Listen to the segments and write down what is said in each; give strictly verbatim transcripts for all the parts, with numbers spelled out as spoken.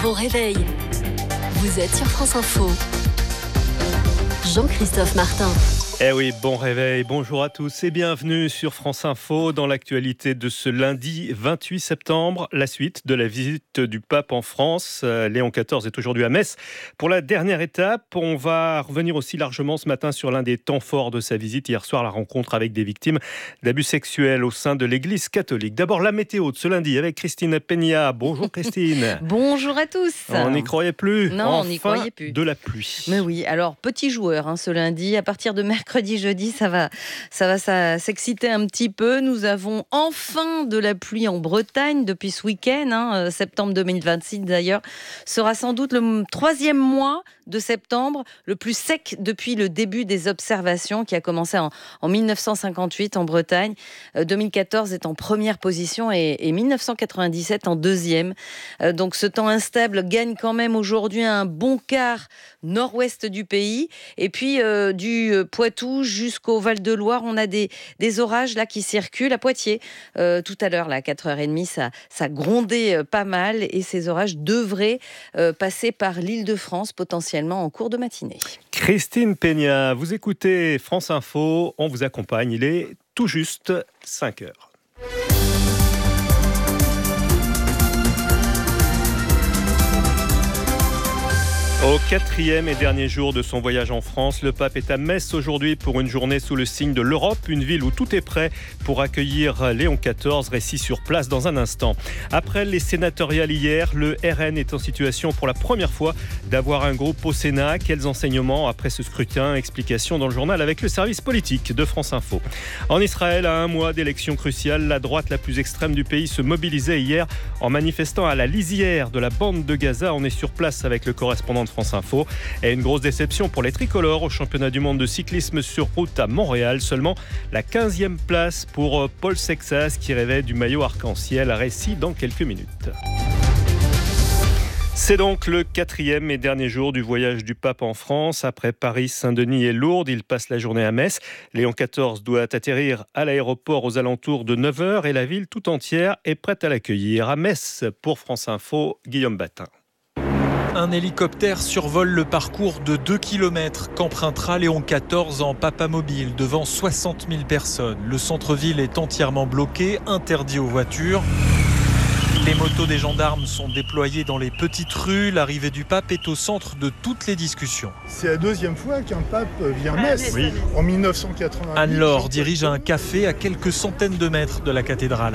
Bon réveil. Vous êtes sur France Info. Jean-Christophe Martin. Eh oui, bon réveil, bonjour à tous et bienvenue sur France Info. Dans l'actualité de ce lundi vingt-huit septembre, la suite de la visite du pape en France. Léon quatorze est aujourd'hui à Metz pour la dernière étape. On va revenir aussi largement ce matin sur l'un des temps forts de sa visite. Hier soir, la rencontre avec des victimes d'abus sexuels au sein de l'Église catholique. D'abord, la météo de ce lundi avec Christine Peña. Bonjour Christine. Bonjour à tous. On n'y croyait plus. Non, enfin, on n'y croyait plus. De la pluie. Mais oui, alors petit joueur hein, ce lundi, à partir de mercredi. Mercredi, jeudi, ça va, ça va ça, s'exciter un petit peu. Nous avons enfin de la pluie en Bretagne depuis ce week-end. Hein, septembre deux mille vingt-six, d'ailleurs, sera sans doute le troisième mois de septembre, le plus sec depuis le début des observations qui a commencé en, en dix-neuf cent cinquante-huit en Bretagne. Euh, deux mille quatorze est en première position et, et dix-neuf cent quatre-vingt-dix-sept en deuxième. Euh, donc ce temps instable gagne quand même aujourd'hui un bon quart nord-ouest du pays. Et puis euh, du Poitou jusqu'au Val-de-Loire, on a des, des orages là qui circulent. À Poitiers, euh, tout à l'heure, là, à quatre heures trente, ça, ça grondait euh, pas mal et ces orages devraient euh, passer par l'Île-de-France potentiellement en cours de matinée. Christine Peña, vous écoutez France Info, on vous accompagne, il est tout juste cinq heures. Au quatrième et dernier jour de son voyage en France, le pape est à Metz aujourd'hui pour une journée sous le signe de l'Europe, une ville où tout est prêt pour accueillir Léon quatorze, récit sur place dans un instant. Après les sénatoriales hier, le R N est en situation pour la première fois d'avoir un groupe au Sénat. Quels enseignements après ce scrutin? Explication dans le journal avec le service politique de France Info. En Israël, à un mois d'élections cruciales, la droite la plus extrême du pays se mobilisait hier en manifestant à la lisière de la bande de Gaza. On est sur place avec le correspondant de France Info. Et une grosse déception pour les tricolores au championnat du monde de cyclisme sur route à Montréal. Seulement la quinzième place pour Paul Sexas qui rêvait du maillot arc-en-ciel. Récit dans quelques minutes. C'est donc le quatrième et dernier jour du voyage du pape en France. Après Paris, Saint-Denis et Lourdes, il passe la journée à Metz. Léon quatorze doit atterrir à l'aéroport aux alentours de neuf heures et la ville tout entière est prête à l'accueillir. À Metz, pour France Info, Guillaume Batin. Un hélicoptère survole le parcours de deux kilomètres qu'empruntera Léon quatorze en papamobile devant soixante mille personnes. Le centre-ville est entièrement bloqué, interdit aux voitures. Les motos des gendarmes sont déployées dans les petites rues. L'arrivée du pape est au centre de toutes les discussions. C'est la deuxième fois qu'un pape vient à Metz. Oui. En dix-neuf cent quatre-vingt-huit. Anne-Laure dirige un café à quelques centaines de mètres de la cathédrale.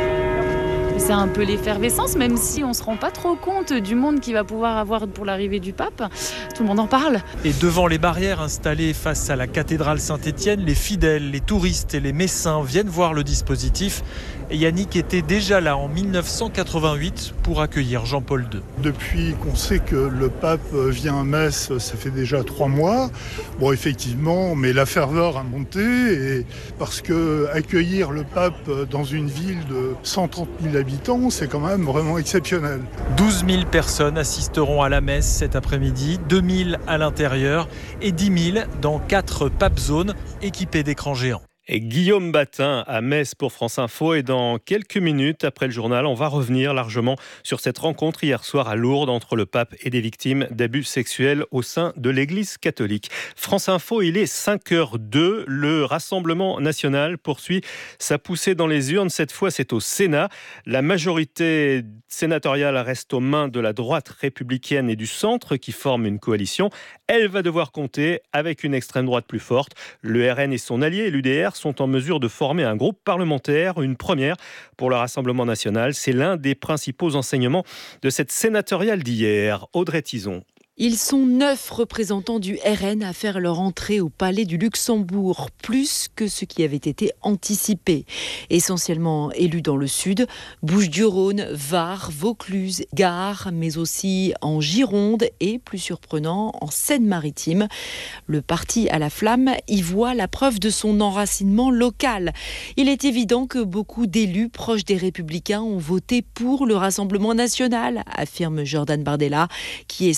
C'est un peu l'effervescence, même si on ne se rend pas trop compte du monde qu'il va pouvoir avoir pour l'arrivée du pape. Tout le monde en parle. Et devant les barrières installées face à la cathédrale Saint-Étienne, les fidèles, les touristes et les messins viennent voir le dispositif. Et Yannick était déjà là en dix-neuf cent quatre-vingt-huit pour accueillir Jean-Paul deux. Depuis qu'on sait que le pape vient à Metz, ça fait déjà trois mois. Bon, effectivement, mais la ferveur a monté et parce que accueillir le pape dans une ville de cent trente mille habitants, c'est quand même vraiment exceptionnel. douze mille personnes assisteront à la messe cet après-midi, deux mille à l'intérieur et dix mille dans quatre pape zones équipées d'écrans géants. Et Guillaume Batin à Metz pour France Info. Et dans quelques minutes après le journal, on va revenir largement sur cette rencontre hier soir à Lourdes entre le pape et des victimes d'abus sexuels au sein de l'Église catholique. France Info, il est cinq heures deux. Le Rassemblement national poursuit sa poussée dans les urnes. Cette fois, c'est au Sénat. La majorité sénatoriale reste aux mains de la droite républicaine et du centre qui forment une coalition. Elle va devoir compter avec une extrême droite plus forte. Le R N et son allié, l'U D R, sont en mesure de former un groupe parlementaire, une première pour le Rassemblement national. C'est l'un des principaux enseignements de cette sénatoriale d'hier. Audrey Tison. Ils sont neuf représentants du R N à faire leur entrée au Palais du Luxembourg, plus que ce qui avait été anticipé. Essentiellement élus dans le sud, Bouches-du-Rhône, Var, Vaucluse, Gard, mais aussi en Gironde et, plus surprenant, en Seine-Maritime. Le parti à la flamme y voit la preuve de son enracinement local. Il est évident que beaucoup d'élus proches des Républicains ont voté pour le Rassemblement national, affirme Jordan Bardella, qui espère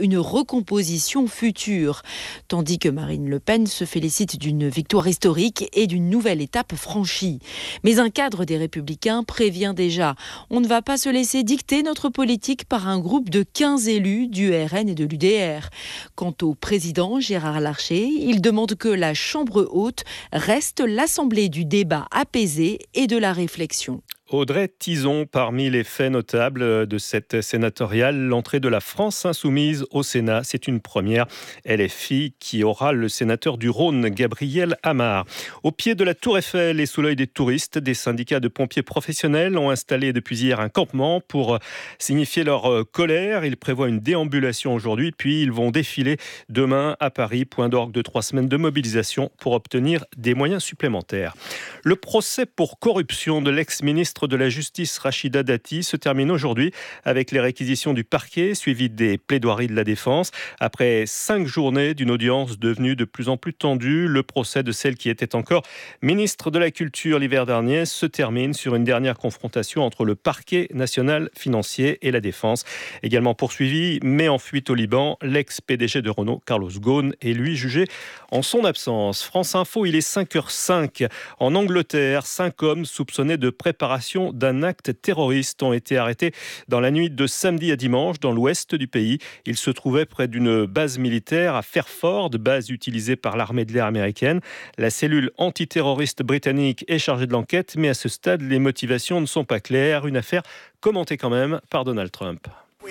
une recomposition future. Tandis que Marine Le Pen se félicite d'une victoire historique et d'une nouvelle étape franchie. Mais un cadre des Républicains prévient déjà. On ne va pas se laisser dicter notre politique par un groupe de quinze élus du R N et de l'U D R. Quant au président Gérard Larcher, il demande que la Chambre haute reste l'assemblée du débat apaisé et de la réflexion. Audrey Tizon, parmi les faits notables de cette sénatoriale, l'entrée de la France insoumise au Sénat, c'est une première. L F I qui aura le sénateur du Rhône, Gabriel Amar. Au pied de la Tour Eiffel et sous l'œil des touristes, des syndicats de pompiers professionnels ont installé depuis hier un campement pour signifier leur colère. Ils prévoient une déambulation aujourd'hui, puis ils vont défiler demain à Paris, point d'orgue de trois semaines de mobilisation pour obtenir des moyens supplémentaires. Le procès pour corruption de l'ex-ministre de la Justice Rachida Dati se termine aujourd'hui avec les réquisitions du parquet suivies des plaidoiries de la défense. Après cinq journées d'une audience devenue de plus en plus tendue, le procès de celle qui était encore ministre de la Culture l'hiver dernier se termine sur une dernière confrontation entre le parquet national financier et la défense. Également poursuivi, mais en fuite au Liban, l'ex-P D G de Renault, Carlos Ghosn, est lui jugé en son absence. France Info, il est cinq heures cinq. En Angleterre, cinq hommes soupçonnés de préparation d'un acte terroriste ont été arrêtés dans la nuit de samedi à dimanche dans l'ouest du pays. Ils se trouvaient près d'une base militaire à Fairford, base utilisée par l'armée de l'air américaine. La cellule antiterroriste britannique est chargée de l'enquête, mais à ce stade, les motivations ne sont pas claires. Une affaire commentée quand même par Donald Trump.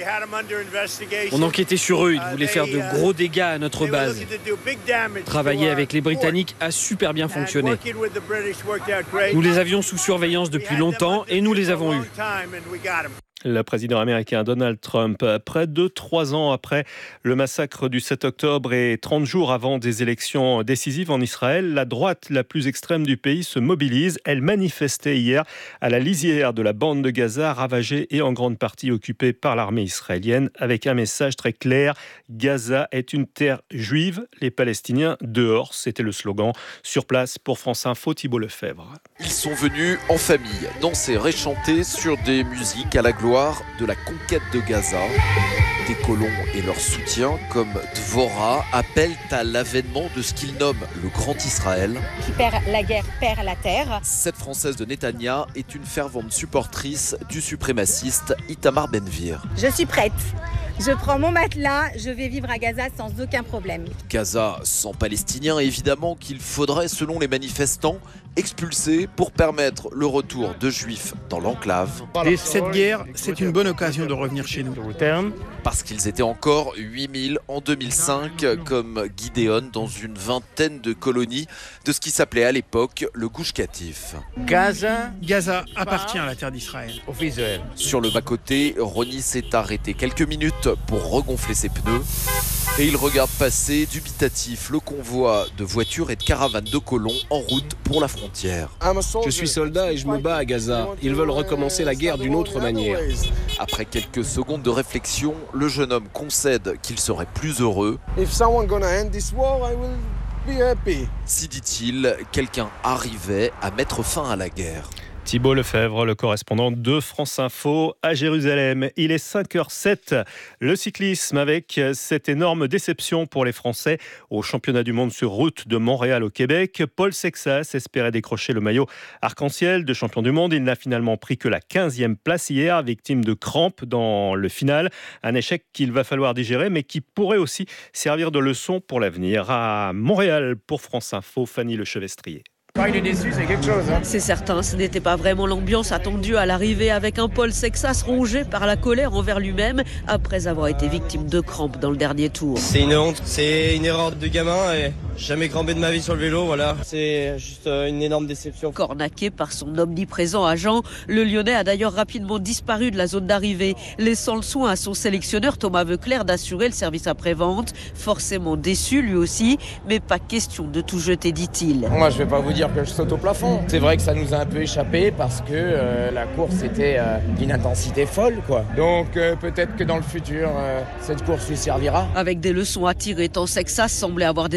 On enquêtait sur eux, ils voulaient faire de gros dégâts à notre base. Travailler avec les Britanniques a super bien fonctionné. Nous les avions sous surveillance depuis longtemps et nous les avons eus. Le président américain Donald Trump, près de trois ans après le massacre du sept octobre et trente jours avant des élections décisives en Israël, la droite la plus extrême du pays se mobilise. Elle manifestait hier à la lisière de la bande de Gaza, ravagée et en grande partie occupée par l'armée israélienne, avec un message très clair: Gaza est une terre juive, les Palestiniens dehors. C'était le slogan. Sur place pour France Info, Thibault Lefebvre. Ils sont venus en famille, danser et chanter sur des musiques à la gloire de la conquête de Gaza. Des colons et leurs soutiens, comme Dvorah, appellent à l'avènement de ce qu'ils nomment le Grand Israël. Qui perd la guerre, perd la terre. Cette Française de Netanya est une fervente supportrice du suprémaciste Itamar Ben-Gvir. Je suis prête. Je prends mon matelas, je vais vivre à Gaza sans aucun problème. Gaza sans Palestiniens, évidemment, qu'il faudrait, selon les manifestants, expulser pour permettre le retour de Juifs dans l'enclave. Et cette guerre, c'est une bonne occasion de revenir chez nous. Parce qu'ils étaient encore huit mille en deux mille cinq, comme Gideon, dans une vingtaine de colonies de ce qui s'appelait à l'époque le Gush Katif. Gaza, Gaza appartient à la terre d'Israël. Sur le bas-côté, Ronnie s'est arrêté quelques minutes pour regonfler ses pneus. Et il regarde passer, dubitatif, le convoi de voitures et de caravanes de colons en route pour la frontière. Je suis soldat et je me bats à Gaza. Ils veulent recommencer la guerre d'une autre manière. Après quelques secondes de réflexion, le jeune homme concède qu'il serait plus heureux. Si, dit-il, quelqu'un arrivait à mettre fin à la guerre. Thibault Lefebvre, le correspondant de France Info à Jérusalem. Il est cinq heures sept. Le cyclisme avec cette énorme déception pour les Français au championnat du monde sur route de Montréal au Québec. Paul Sexas espérait décrocher le maillot arc-en-ciel de champion du monde. Il n'a finalement pris que la quinzième place hier, victime de crampes dans le final. Un échec qu'il va falloir digérer, mais qui pourrait aussi servir de leçon pour l'avenir. À Montréal, pour France Info, Fanny Lechevestrier. Quand il est déçu, c'est quelque chose. Hein. C'est certain, ce n'était pas vraiment l'ambiance attendue à l'arrivée, avec un Paul Sexas rongé par la colère envers lui-même après avoir été victime de crampes dans le dernier tour. C'est une honte, c'est une erreur de gamin et jamais crampé de ma vie sur le vélo, voilà. C'est juste une énorme déception. Cornaqué par son omniprésent agent, le Lyonnais a d'ailleurs rapidement disparu de la zone d'arrivée, laissant le soin à son sélectionneur Thomas Veuclair d'assurer le service après-vente. Forcément déçu lui aussi, mais pas question de tout jeter, dit-il. Moi, je vais pas vous dire que je saute au plafond. C'est vrai que ça nous a un peu échappé parce que euh, la course était euh, d'une intensité folle, quoi. Donc euh, peut-être que dans le futur, euh, cette course lui servira. Avec des leçons à tirer, tant Sexas semblait avoir des jambes de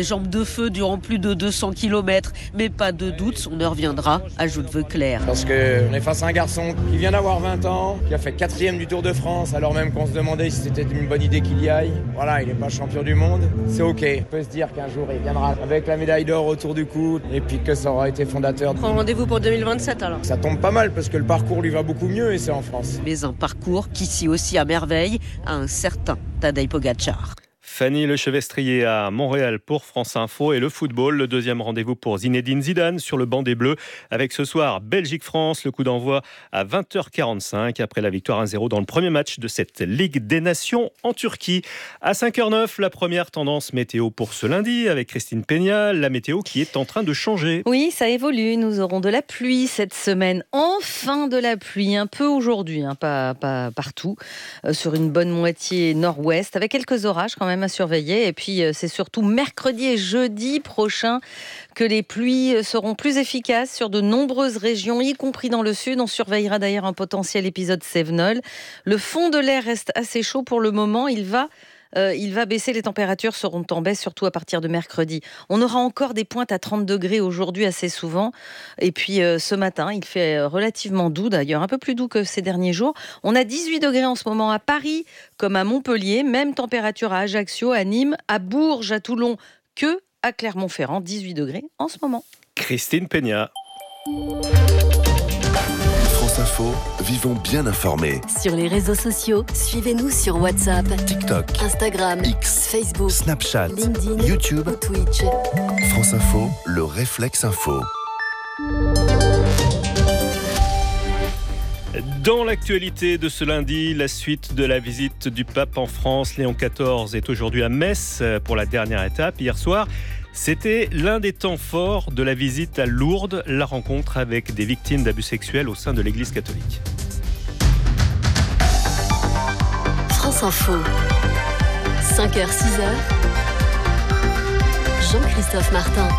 feu durant plus de deux cents kilomètres. Mais pas de doute, son heure viendra, ajoute Veuclair. Parce qu'on est face à un garçon qui vient d'avoir vingt ans, qui a fait quatrième du Tour de France, alors même qu'on se demandait si c'était une bonne idée qu'il y aille. Voilà, il n'est pas champion du monde, c'est ok. On peut se dire qu'un jour il viendra avec la médaille d'or autour du cou et puis que ça aura été fondateur. Prends rendez-vous pour deux mille vingt-sept alors. Ça tombe pas mal parce que le parcours lui va beaucoup mieux et c'est en France. Mais un parcours qui scie aussi à merveille à un certain Tadej Pogačar. Fanny Lechevestrier à Montréal pour France Info et le football. Le deuxième rendez-vous pour Zinedine Zidane sur le banc des Bleus avec ce soir Belgique-France. Le coup d'envoi à vingt heures quarante-cinq après la victoire un zéro dans le premier match de cette Ligue des Nations en Turquie. À cinq heures neuf, la première tendance météo pour ce lundi avec Christine Peña. La météo qui est en train de changer. Oui, ça évolue. Nous aurons de la pluie cette semaine. Enfin de la pluie, un peu aujourd'hui, hein, pas, pas partout, euh, sur une bonne moitié nord-ouest avec quelques orages quand même à surveiller. Et puis, c'est surtout mercredi et jeudi prochain que les pluies seront plus efficaces sur de nombreuses régions, y compris dans le sud. On surveillera d'ailleurs un potentiel épisode Cévenol. Le fond de l'air reste assez chaud pour le moment. Il va... Euh, il va baisser, les températures seront en baisse, surtout à partir de mercredi. On aura encore des pointes à trente degrés aujourd'hui assez souvent. Et puis euh, ce matin, il fait relativement doux d'ailleurs, un peu plus doux que ces derniers jours. On a dix-huit degrés en ce moment à Paris, comme à Montpellier. Même température à Ajaccio, à Nîmes, à Bourges, à Toulon, que à Clermont-Ferrand. dix-huit degrés en ce moment. Christine Peña. France Info, vivons bien informés. Sur les réseaux sociaux, suivez-nous sur WhatsApp, TikTok, Instagram, X, Facebook, Snapchat, LinkedIn, YouTube, ou Twitch. France Info, le réflexe info. Dans l'actualité de ce lundi, la suite de la visite du pape en France. Léon quatorze est aujourd'hui à Metz pour la dernière étape. Hier soir, c'était l'un des temps forts de la visite à Lourdes, la rencontre avec des victimes d'abus sexuels au sein de l'Église catholique. France Info, cinq heures six heures, Jean-Christophe Martin.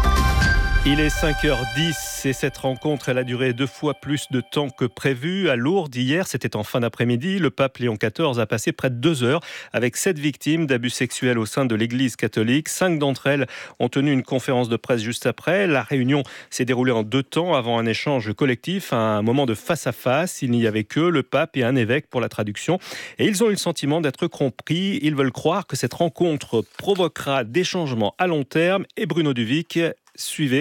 Il est cinq heures dix et cette rencontre elle a duré deux fois plus de temps que prévu. À Lourdes, hier, c'était en fin d'après-midi, le pape Léon quatorze a passé près de deux heures avec sept victimes d'abus sexuels au sein de l'Église catholique. Cinq d'entre elles ont tenu une conférence de presse juste après. La réunion s'est déroulée en deux temps avant un échange collectif, un moment de face-à-face. Il n'y avait que le pape et un évêque pour la traduction. Et ils ont eu le sentiment d'être compris. Ils veulent croire que cette rencontre provoquera des changements à long terme. Et Bruno Duvic, suivez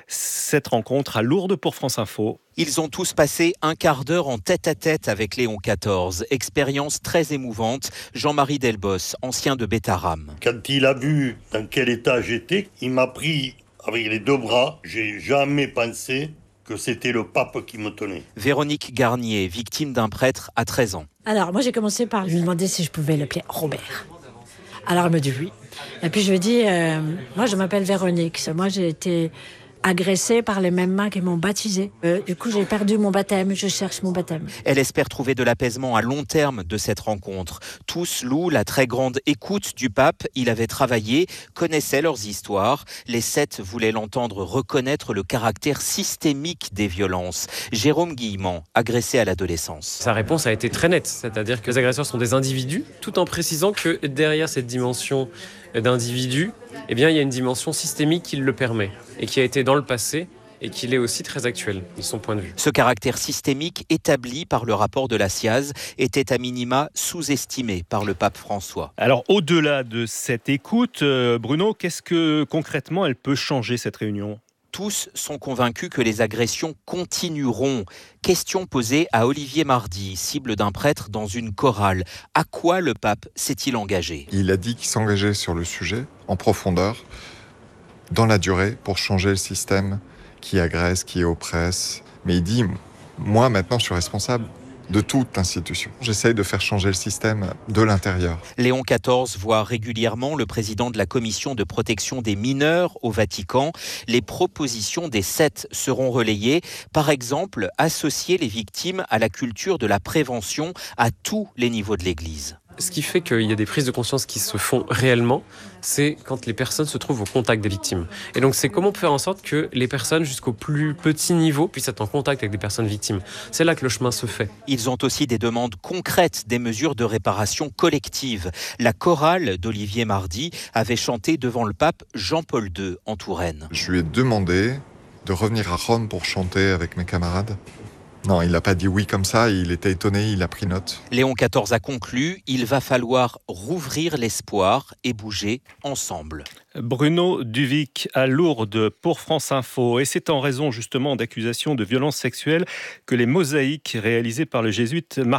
cette rencontre à Lourdes pour France Info. Ils ont tous passé un quart d'heure en tête-à-tête avec Léon quatorze. Expérience très émouvante. Jean-Marie Delbos, ancien de Bétaram. Quand il a vu dans quel état j'étais, il m'a pris avec les deux bras. J'ai jamais pensé que c'était le pape qui me tenait. Véronique Garnier, victime d'un prêtre à treize ans. Alors, moi, j'ai commencé par lui demander si je pouvais l'appeler Robert. Alors, elle me dit oui. Et puis, je lui dis, euh, moi, je m'appelle Véronique. Moi, j'ai été agressée par les mêmes mains qui m'ont baptisée. Euh, du coup, j'ai perdu mon baptême. Je cherche mon baptême. Elle espère trouver de l'apaisement à long terme de cette rencontre. Tous louent la très grande écoute du pape. Il avait travaillé, connaissait leurs histoires. Les sept voulaient l'entendre reconnaître le caractère systémique des violences. Jérôme Guillemant, agressé à l'adolescence. Sa réponse a été très nette, c'est-à-dire que les agresseurs sont des individus, tout en précisant que derrière cette dimension d'individu, eh bien, il y a une dimension systémique qui le permet et qui a été dans le passé et qui est aussi très actuel de son point de vue. Ce caractère systémique établi par le rapport de la C I A Z était à minima sous-estimé par le pape François. Alors au-delà de cette écoute, Bruno, qu'est-ce que concrètement elle peut changer cette réunion ? Tous sont convaincus que les agressions continueront. Question posée à Olivier Mardy, cible d'un prêtre dans une chorale. À quoi le pape s'est-il engagé ? Il a dit qu'il s'engageait sur le sujet, en profondeur, dans la durée, pour changer le système qui agresse, qui oppresse. Mais il dit, moi maintenant je suis responsable de toute institution. J'essaye de faire changer le système de l'intérieur. Léon quatorze voit régulièrement le président de la commission de protection des mineurs au Vatican. Les propositions des sept seront relayées. Par exemple, associer les victimes à la culture de la prévention à tous les niveaux de l'Église. Ce qui fait qu'il y a des prises de conscience qui se font réellement, c'est quand les personnes se trouvent au contact des victimes. Et donc c'est comment faire en sorte que les personnes jusqu'au plus petit niveau puissent être en contact avec des personnes victimes. C'est là que le chemin se fait. Ils ont aussi des demandes concrètes, des mesures de réparation collective. La chorale d'Olivier Mardy avait chanté devant le pape Jean-Paul deux en Touraine. Je lui ai demandé de revenir à Rome pour chanter avec mes camarades. Non, il n'a pas dit oui comme ça, il était étonné, il a pris note. Léon quatorze a conclu, il va falloir rouvrir l'espoir et bouger ensemble. Bruno Duvic à Lourdes pour France Info. Et c'est en raison justement d'accusations de violences sexuelles que les mosaïques réalisées par le jésuite